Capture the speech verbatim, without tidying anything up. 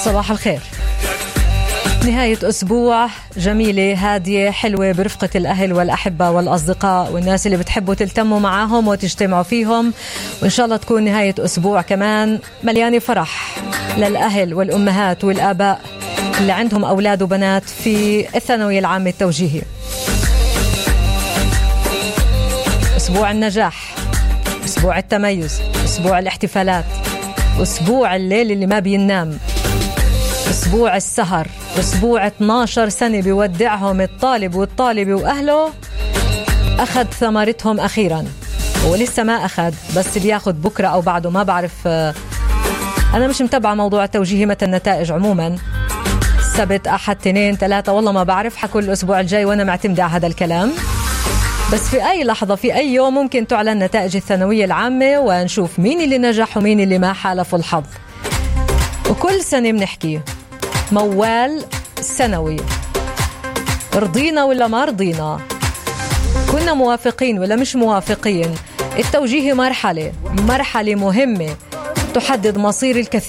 صباح الخير. نهاية أسبوع جميلة هادية حلوة برفقة الأهل والأحبة والأصدقاء والناس اللي بتحبوا تلتموا معاهم وتجتمعوا فيهم، وإن شاء الله تكون نهاية أسبوع كمان مليانة فرح للأهل والأمهات والآباء اللي عندهم أولاد وبنات في الثانوية العامة التوجيهي. أسبوع النجاح، أسبوع التميز، أسبوع الاحتفالات، أسبوع الليل اللي ما بينام، أسبوع السهر، أسبوع اثنتي عشرة سنة بيودعهم الطالب والطالبة وأهله أخذ ثمرتهم أخيرا. هو لسه ما أخذ، بس بياخذ بكرة أو بعده، ما بعرف. أنا مش متابعة موضوع التوجيهي متى النتائج عموما، سبت أحد اثنين ثلاثة والله ما بعرف، حكوا الأسبوع الجاي وأنا معتمدة على هذا الكلام. بس في أي لحظة في أي يوم ممكن تعلن نتائج الثانوية العامة ونشوف مين اللي نجح ومين اللي ما حالف الحظ. وكل سنة بنحكي موال سنوي، رضينا ولا ما رضينا، كنا موافقين ولا مش موافقين. التوجيه مرحلة مرحلة مهمة تحدد مصير الكثير